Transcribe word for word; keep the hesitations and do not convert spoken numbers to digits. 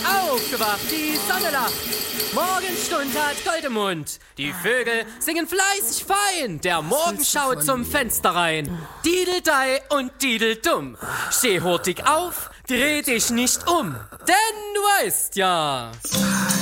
Aufgewacht, die Sonne lacht. Morgenstund hat Gold im Mund. Die Vögel singen fleißig fein. Der Morgen schaut zum Fenster rein. Dideldei und Dideldumm. Steh hurtig auf, dreh dich nicht um. Denn du weißt ja...